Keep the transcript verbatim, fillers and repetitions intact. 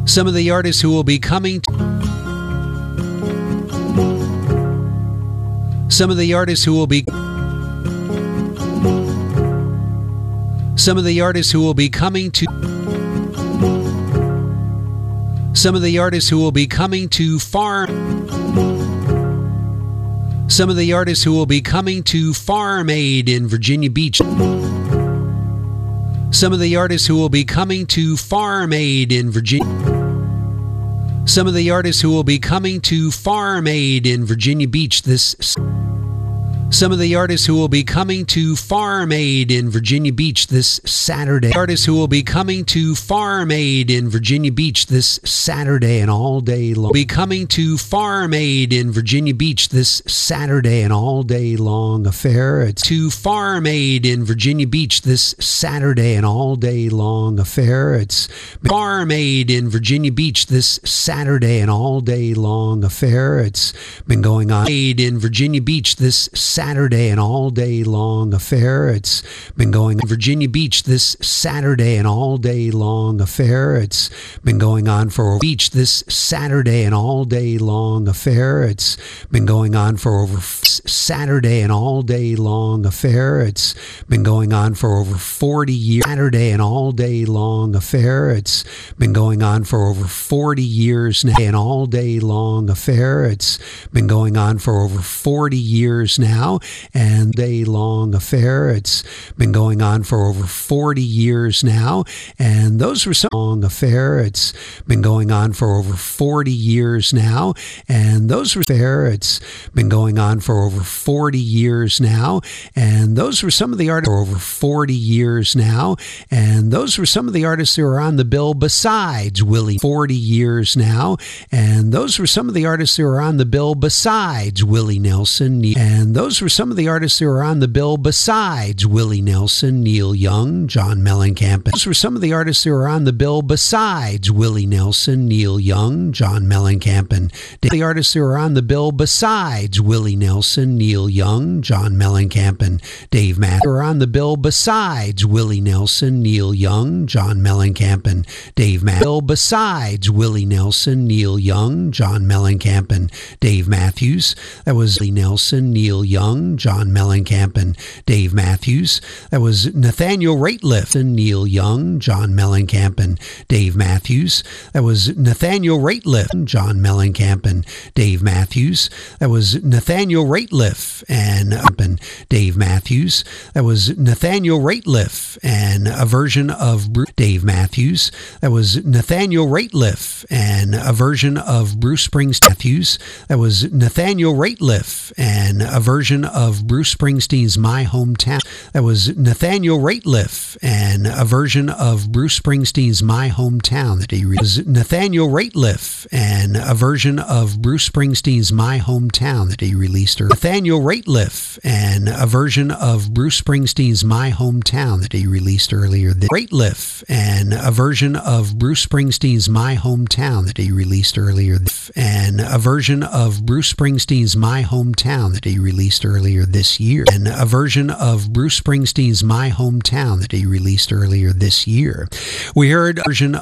Some of the artists who will be coming Some of the artists who will be Some of the artists who will be coming to Some of the artists who will be coming to Farm Some of the artists who will be coming to Farm Aid in Virginia Beach. Some of the artists who will be coming to Farm Aid in Virginia. Some of the artists who will be coming to Farm Aid in Virginia Beach this Some of the artists who will be coming to Farm Aid in Virginia Beach this Saturday. Artists who will be coming to Farm Aid in Virginia Beach this Saturday and all day long. Be coming to Farm Aid in Virginia Beach this Saturday and all day long affair. It's to Farm Aid in Virginia Beach this Saturday and all day long affair. It's Farm Aid in Virginia Beach this Saturday and all day long affair. It's been going on. Aid in Virginia Beach this Saturday. Saturday and all day long affair. It's been going on Virginia Beach this Saturday and all day long affair. It's been going on for beach this Saturday and all day long affair. It's been going on for over Saturday and all day long affair. It's been going on for over forty years. Saturday and all day long affair. It's been going on for over forty years now. An all day long affair. It's been going on for over forty years now. And day long affair. It's been going on for over forty years now. And those were some long affair. It's been going on for over forty years now. And those were fair. It's been going on for over forty years now. And those were some of the artists for over forty years now. And those were some of the artists who are on the bill besides Willie. forty years now. And those were some of the artists who are on the bill besides Willie Nelson. And those were some of the artists who are on the bill besides Willie Nelson, Neil Young, John Mellencamp. Those were some of the artists who are on the bill besides Willie Nelson, Neil Young, John Mellencamp, and the artists who are on the bill besides Willie Nelson, Neil Young, John Mellencamp, and Dave Matthews are on the bill besides Willie Nelson, Neil Young, John Mellencamp, and Dave Matthews. Bill besides Willie Nelson, Neil Young, John Mellencamp, and Dave Matthews. That was Willie Nelson, Neil Young, John Mellencamp, and Dave Matthews. That was Nathaniel Rateliff and Neil Young, John Mellencamp, and Dave Matthews. That was Nathaniel Rateliff, John Mellencamp, and Dave Matthews. That was Nathaniel Rateliff and, and Dave Matthews. That was Nathaniel Rateliff and a version of Bruce, Dave Matthews. That was Nathaniel Rateliff and a version of Bruce Springsteen. Matthews. That was Nathaniel Rateliff and a version of Bruce Springsteen's My Hometown. That was Nathaniel Rateliff and a version of Bruce Springsteen's My Hometown that he re- was Nathaniel Rateliff and a version of Bruce Springsteen's My Hometown that he released earlier. Nathaniel Rateliff and a version of Bruce Springsteen's My Hometown that he released earlier. Rateliff and a version of Bruce Springsteen's My Hometown that he released earlier. And a version of Bruce Springsteen's My Hometown that he released earlier this year. And a version of Bruce Springsteen's My Hometown that he released earlier this year. We heard a version